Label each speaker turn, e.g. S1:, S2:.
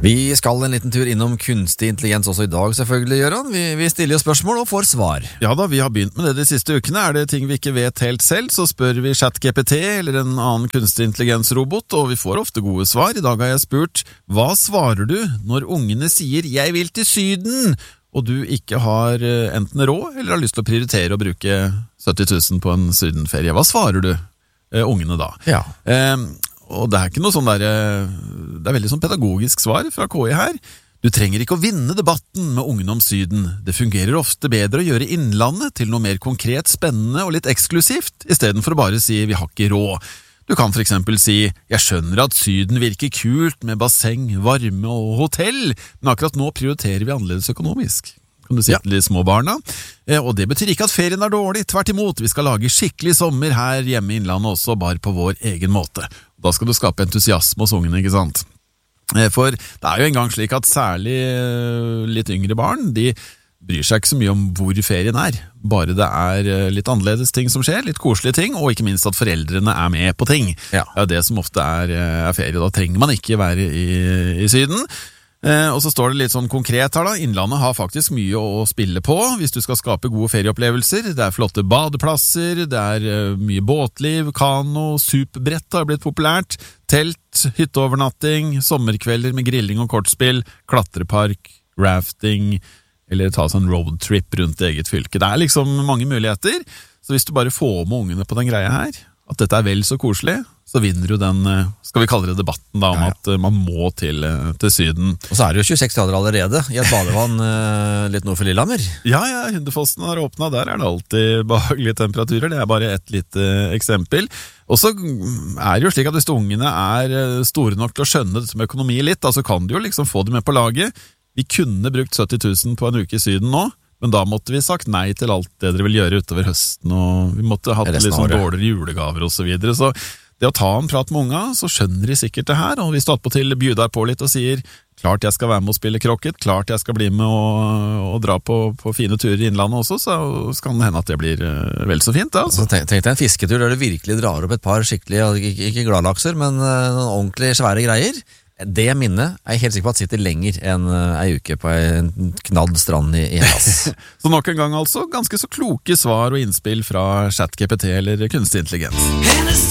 S1: Vi skal en liten tur innom kunstig intelligens også i dag, selvfølgelig, Gøran. Vi stiller jo spørsmål og får svar.
S2: Ja da, vi har begynt med det de siste ukene. Er det ting vi ikke vet helt selv, så spør vi ChatGPT eller en annen kunstig intelligensrobot, og vi får ofte gode svar. I dag har jeg spurt, hva svarer du når ungene sier «jeg vil til Syden», og du ikke har enten råd eller har lyst til å prioritere å bruke 70 000 på en sydenferie? Hva svarer du ungene da?
S1: Ja.
S2: Og det er ikke noe sånn det er veldig sånn pedagogisk svar fra KI her. Du trenger ikke å vinne debatten med ungene om Syden. Det fungerer ofte bedre å gjøre innlandet til noe mer konkret, spennende og litt eksklusivt, i stedet for å bare si vi har ikke råd. Du kan for eksempel si jeg skjønner at Syden virker kult med basseng, varme og hotell, men akkurat nå prioriterer vi annerledes økonomisk. Kan du si til de små barna. Og det betyr ikke at ferien er dårlig, tvert imot, vi skal lage skikkelig sommer her hjemme i innlandet også, bare på vår egen måte. Da skal du skape entusiasme hos ungene, ikke sant? For det er jo en gang slik at særlig litt yngre barn, de bryr seg ikke så mye om hvor ferien er. Bare det er litt annerledes ting som skjer, litt koselige ting, og ikke minst at foreldrene er med på ting.
S1: Ja.
S2: Det er det som ofte er ferie. Da trenger man ikke være i Syden. Og så står det litt sånn konkret her da, Innlandet har faktisk mye å spille på hvis du skal skape gode ferieopplevelser. Det er flotte badeplasser, det er mye båtliv, kano, superbrett har blitt populært, telt, hytteovernatting, sommerkvelder med grilling og kortspill, klatrepark, rafting, eller ta sånn roadtrip rundt eget fylke. Det er liksom mange muligheter, så hvis du bare får med ungene på den greia her, at dette er vel så koselig, så vinner du den, skal vi kalle det debatten da, om at man må til Syden.
S1: Og så er det jo 26 grader allerede i et badevann litt nord for Lillehammer.
S2: Ja, Hundefossen har åpnet, der er det alltid behagelige temperaturer, det er bare et lite eksempel. Og så er det jo slik at hvis ungene er store nok til å skjønne dette med økonomi litt, da, så kan du jo liksom få dem med på laget. Vi kunne brukt 70 000 på en uke i Syden nå, men da måtte vi sagt nei til alt det dere vil gjøre utover høsten, og vi måtte ha litt sånn dårligere julegaver og så videre. Så det å ta en prat med unga, så skjønner de sikkert det her, og hvis du attpåtil bjuder på litt og sier klart jeg skal være med å spille krokket, klart jeg skal bli med og dra på fine turer i innlandet også, så kan det hende at det blir vel så fint. Da, altså.
S1: Tenk deg en fisketur der du virkelig drar opp et par skikkelig, ikke gladlakser, men noen ordentlig svære greier. Det minnet er jeg helt sikker på at sitter lenger enn ei uke på en knadd strand i Hellas.
S2: Så nok en gang altså, ganske så kloke svar og innspill fra ChatGPT eller kunstig intelligens.